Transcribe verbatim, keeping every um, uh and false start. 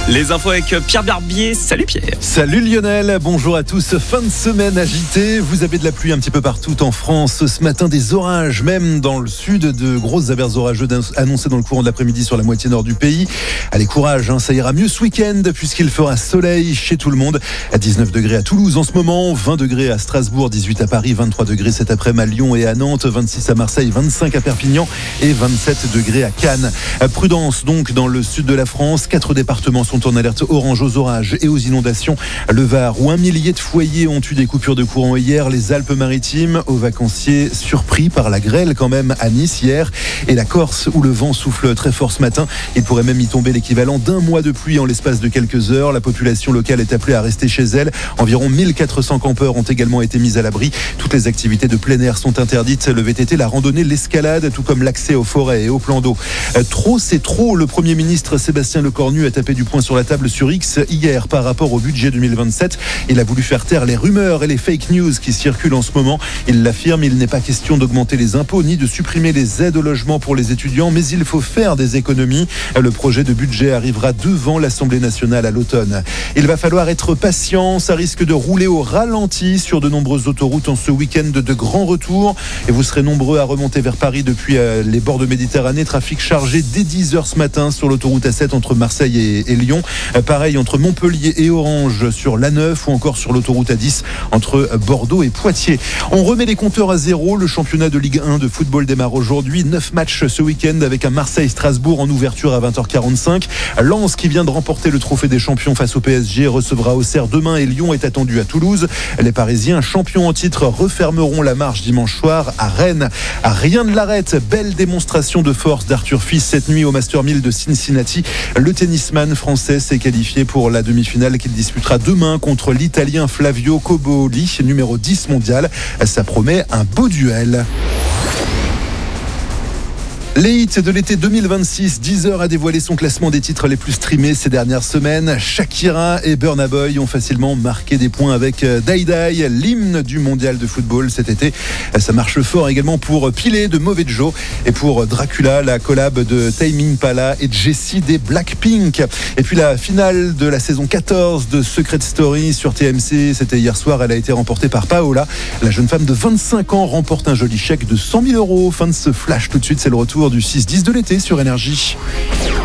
Les infos avec Pierre Barbier. Salut Pierre. Salut Lionel, bonjour à tous. Fin de semaine agitée. Vous avez de la pluie un petit peu partout en France. Ce matin, des orages, même dans le sud, de grosses averses orageuses annoncées dans le courant de l'après-midi sur la moitié nord du pays. Allez, courage, hein, ça ira mieux ce week-end puisqu'il fera soleil chez tout le monde. À dix-neuf degrés à Toulouse en ce moment, vingt degrés à Strasbourg, dix-huit à Paris, vingt-trois degrés cet après-midi à Lyon et à Nantes, vingt-six à Marseille, vingt-cinq à Perpignan et vingt-sept degrés à Cannes. Prudence donc dans le sud de la France. Quatre départements sont en alerte orange aux orages et aux inondations. Le Var, où un millier de foyers ont eu des coupures de courant hier. Les Alpes-Maritimes, aux vacanciers surpris par la grêle quand même à Nice hier. Et la Corse, où le vent souffle très fort ce matin. Il pourrait même y tomber l'équivalent d'un mois de pluie en l'espace de quelques heures. La population locale est appelée à rester chez elle. Environ mille quatre cents campeurs ont également été mis à l'abri. Toutes les activités de plein air sont interdites. Le V T T, la randonnée, l'escalade, tout comme l'accès aux forêts et aux plans d'eau. Trop, c'est trop. Le Premier ministre Sébastien Lecornu a tapé du poing sur la table sur X hier par rapport au budget deux mille vingt-sept. Il a voulu faire taire les rumeurs et les fake news qui circulent en ce moment. Il l'affirme, il n'est pas question d'augmenter les impôts ni de supprimer les aides au logement pour les étudiants, mais il faut faire des économies. Le projet de budget arrivera devant l'Assemblée nationale à l'automne. Il va falloir être patient, ça risque de rouler au ralenti sur de nombreuses autoroutes en ce week-end de grands retours. Et vous serez nombreux à remonter vers Paris depuis les bords de Méditerranée. Trafic chargé dès dix heures ce matin sur l'autoroute A sept entre Marseille et, et Lyon. Pareil entre Montpellier et Orange sur l'A neuf ou encore sur l'autoroute A dix entre Bordeaux et Poitiers. On remet les compteurs à zéro. Le championnat de Ligue un de football démarre aujourd'hui. Neuf matchs ce week-end avec un Marseille-Strasbourg en ouverture à vingt heures quarante-cinq. Lens qui vient de remporter le trophée des champions face au P S G recevra Auxerre demain et Lyon est attendu à Toulouse. Les Parisiens, champions en titre, refermeront la marche dimanche soir à Rennes. Rien ne l'arrête. Belle démonstration de force d'Arthur Fils cette nuit au Master mille de Cincinnati. Le tennisman français s'est qualifié pour la demi-finale qu'il disputera demain contre l'Italien Flavio Cobolli, numéro dix mondial. Ça promet un beau duel. Les hits de l'été deux mille vingt-six, Deezer a dévoilé son classement des titres les plus streamés ces dernières semaines. Shakira et Burna Boy ont facilement marqué des points avec Die Die, l'hymne du mondial de football cet été. Ça marche fort également pour Pilé de Mauvais Joe et pour Dracula, la collab de Tame Impala et Jessie des Blackpink. Et puis la finale de la saison quatorze de Secret Story sur T M C, c'était hier soir, elle a été remportée par Paola. La jeune femme de vingt-cinq ans remporte un joli chèque de cent mille euros. Fin de ce flash tout de suite, c'est le retour du six dix de l'été sur Énergie.